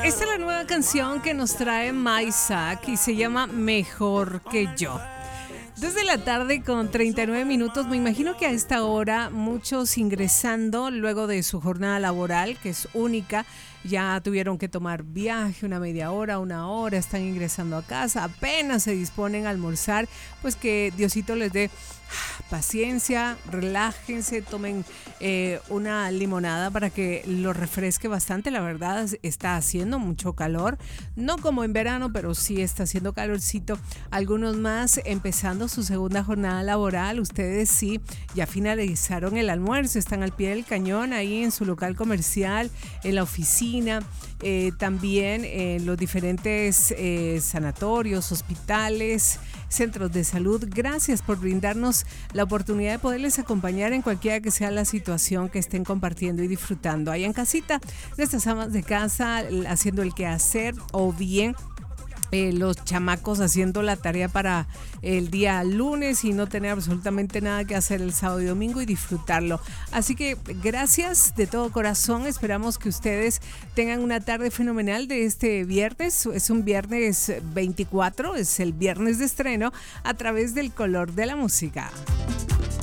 Esta es la nueva canción que nos trae Maisak y se llama Mejor que yo. Desde la tarde con 39 minutos, me imagino que a esta hora muchos ingresando luego de su jornada laboral, que es única, ya tuvieron que tomar viaje, una media hora, una hora, están ingresando a casa, apenas se disponen a almorzar, pues que Diosito les dé paciencia, relájense, tomen una limonada para que lo refresque bastante. La verdad está haciendo mucho calor, no como en verano, pero sí está haciendo calorcito. Algunos más empezando su segunda jornada laboral, ustedes sí ya finalizaron el almuerzo, están al pie del cañón ahí en su local comercial, en la oficina, también en los diferentes sanatorios, hospitales, centros de salud. Gracias por brindarnos la oportunidad de poderles acompañar en cualquiera que sea la situación que estén compartiendo y disfrutando. Ahí en casita, nuestras amas de casa haciendo el quehacer o bien los chamacos haciendo la tarea para el día lunes y no tener absolutamente nada que hacer el sábado y domingo y disfrutarlo. Así que gracias de todo corazón. Esperamos que ustedes tengan una tarde fenomenal de este viernes. Es un viernes 24, es el viernes de estreno a través del color de la música.